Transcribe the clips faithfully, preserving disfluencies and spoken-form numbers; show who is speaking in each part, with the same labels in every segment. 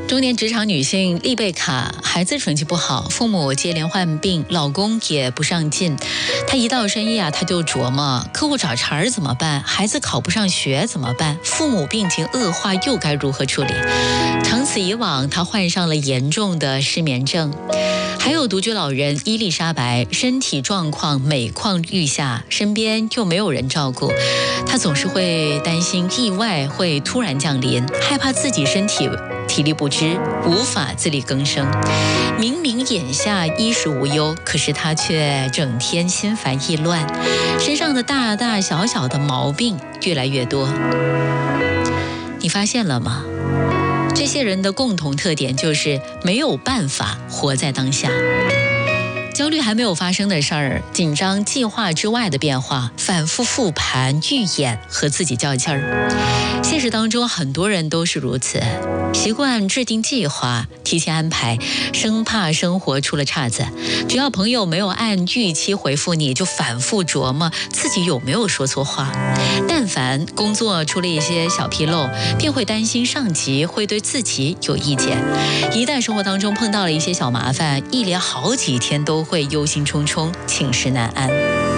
Speaker 1: 中年职场女性丽贝卡，孩子成绩不好，父母接连患病，老公也不上进。她一到深夜啊，她就琢磨客户找茬儿怎么办，孩子考不上学怎么办，父母病情恶化又该如何处理？长此以往，她患上了严重的失眠症。还有独居老人伊丽莎白，身体状况每况愈下，身边又没有人照顾，她总是会担心意外会突然降临，害怕自己身体体力不支，无法自力更生。明明眼下衣食无忧，可是她却整天心烦意乱，身上的大大小小的毛病越来越多。你发现了吗？这些人的共同特点就是没有办法活在当下。焦虑还没有发生的事儿，紧张计划之外的变化，反复复盘预演和自己较劲儿。现实当中很多人都是如此，习惯制定计划，提前安排，生怕生活出了岔子。只要朋友没有按预期回复你，就反复琢磨自己有没有说错话。但凡工作出了一些小纰漏，便会担心上级会对自己有意见。一旦生活当中碰到了一些小麻烦，一连好几天都会忧心忡忡，寝食难安。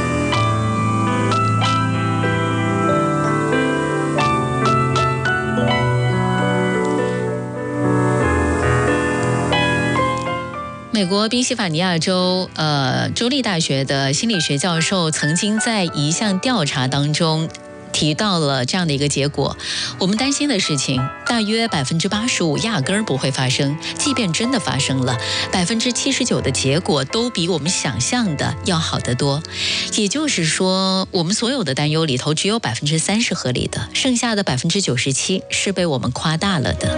Speaker 1: 美国宾夕法尼亚州呃州立大学的心理学教授曾经在一项调查当中提到了这样的一个结果：我们担心的事情大约百分之八十五压根儿不会发生，即便真的发生了，百分之七十九的结果都比我们想象的要好得多。也就是说，我们所有的担忧里头，只有百分之三是合理的，剩下的百分之九十七是被我们夸大了的。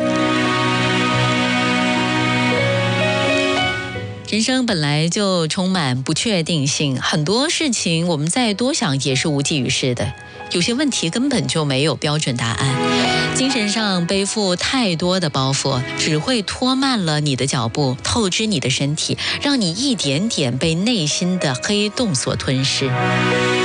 Speaker 1: 人生本来就充满不确定性，很多事情我们再多想也是无济于事的，有些问题根本就没有标准答案。精神上背负太多的包袱，只会拖慢了你的脚步，透支你的身体，让你一点点被内心的黑洞所吞噬。